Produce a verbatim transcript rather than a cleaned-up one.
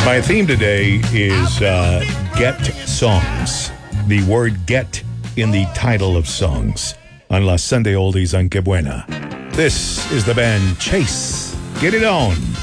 My theme today is uh, get songs. The word get in the title of songs on Las Sunday Oldies on Que Buena. This is the band Chase. Get it on.